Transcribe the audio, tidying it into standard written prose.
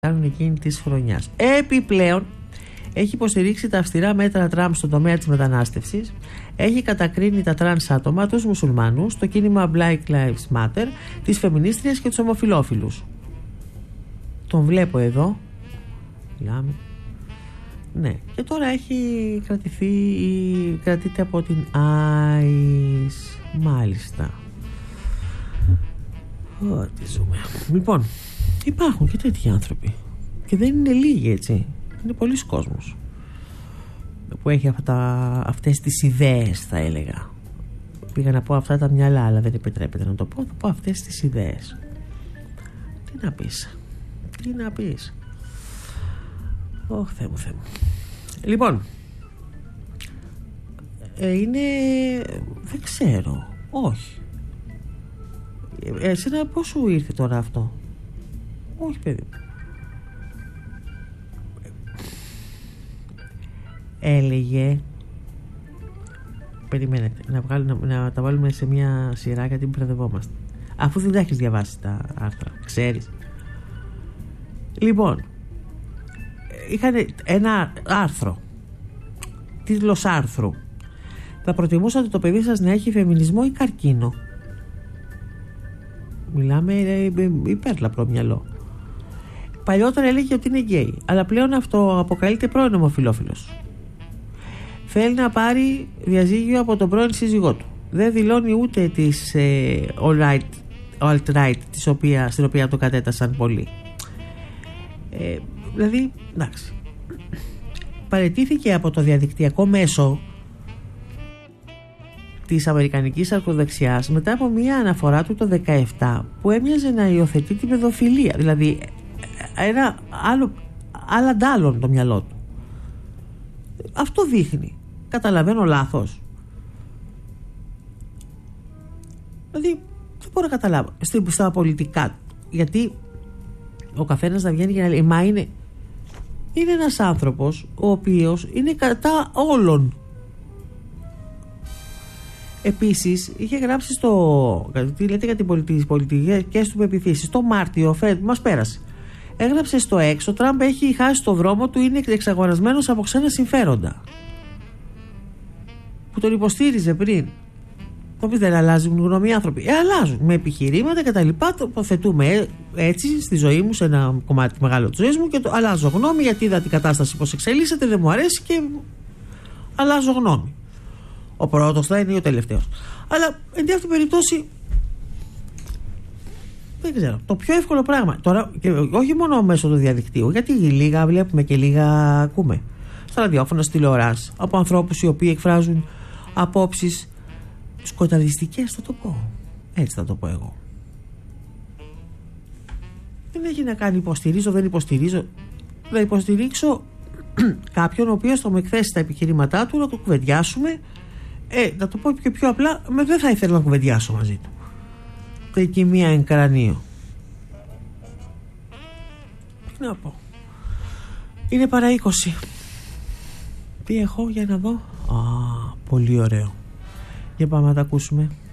κάνουν εκείνη της χρονιάς. Επιπλέον, έχει υποστηρίξει τα αυστηρά μέτρα Τραμπ στον τομέα της μετανάστευσης, έχει κατακρίνει τα τρανς άτομα, τους μουσουλμάνους, το κίνημα Black Lives Matter, τις φεμινίστριες και τους ομοφυλόφιλους. Τον βλέπω εδώ. Μιλάμε. Ναι, και τώρα έχει κρατείται από την ICE. Μάλιστα. Τι ζούμε. Λοιπόν, υπάρχουν και τέτοιοι άνθρωποι. Και δεν είναι λίγοι, έτσι. Είναι πολλοί κόσμος που έχει αυτές τις ιδέες, θα έλεγα. Πήγα να πω αυτά τα μυαλά, αλλά δεν επιτρέπεται να το πω. Θα πω αυτές τις ιδέες. Τι να πεις. Θεέ μου. Λοιπόν, είναι... δεν ξέρω. Όχι. Εσένα πώς σου ήρθε τώρα αυτό? Όχι, παιδί. Έλεγε, περιμένετε να τα βάλουμε σε μια σειρά, γιατί μπερδευόμαστε, αφού δεν τα έχεις διαβάσει τα άρθρα, ξέρεις. Λοιπόν, είχαν ένα άρθρο, τίτλος άρθρου: θα προτιμούσατε το παιδί σας να έχει φεμινισμό ή καρκίνο? Μιλάμε υπέρλαπρο μυαλό. Παλιότερα έλεγε ότι είναι γκέι, αλλά πλέον αυτό αποκαλείται πρώην ομοφυλόφιλος. Θέλει να πάρει διαζύγιο από τον πρώην σύζυγό του. Δεν δηλώνει ούτε της alt-right στην οποία το κατέτασαν πολλοί. Δηλαδή, εντάξει. Παραιτήθηκε από το διαδικτυακό μέσο της αμερικανικής αρκοδεξιάς μετά από μια αναφορά του το 17 που έμοιαζε να υιοθετεί τη παιδοφιλία. Δηλαδή, ένα άλλον το μυαλό του. Αυτό δείχνει. Καταλαβαίνω λάθος? Δηλαδή, δεν μπορώ να καταλάβω στα πολιτικά, γιατί ο καθένας να βγαίνει και να λέει, μα είναι ένας άνθρωπος ο οποίος είναι κατά όλων. Επίσης, είχε γράψει τι λέτε για τις πολιτικές του πεποιθήσεις, το Μάρτιο μας πέρασε. Έγραψε στο X: ο Τραμπ έχει χάσει το δρόμο του, είναι εξαγορασμένος από ξένα συμφέροντα. Που τον υποστήριζε πριν. Το πει, δεν αλλάζουν γνώμη οι άνθρωποι? Αλλάζουν με επιχειρήματα και τα λοιπά. Τοποθετούμε έτσι στη ζωή μου, σε ένα κομμάτι μεγάλο της ζωής μου, και αλλάζω γνώμη γιατί είδα την κατάσταση πώς εξελίσσεται, δεν μου αρέσει και αλλάζω γνώμη. Ο πρώτος θα είναι ή ο τελευταίος. Αλλά εν τη αυτή περιπτώσει, δεν ξέρω. Το πιο εύκολο πράγμα τώρα, και όχι μόνο μέσω του διαδικτύου, γιατί λίγα βλέπουμε και λίγα ακούμε στα ραδιόφωνα, στη τηλεόραση, από ανθρώπους οι οποίοι εκφράζουν απόψεις σκοταδιστικές, θα το πω. Έτσι θα το πω εγώ. Δεν έχει να κάνει υποστηρίζω, δεν υποστηρίζω. Να υποστηρίξω κάποιον ο οποίος θα μου εκθέσει τα επιχειρήματά του, να το κουβεντιάσουμε. Να το πω και πιο απλά, δεν θα ήθελα να κουβεντιάσω μαζί του. Εκεί μία εν κρανίο. Τι να πω. Είναι παρά 20. Τι έχω για να δω? Πολύ ωραίο. Για πάμε να τα ακούσουμε.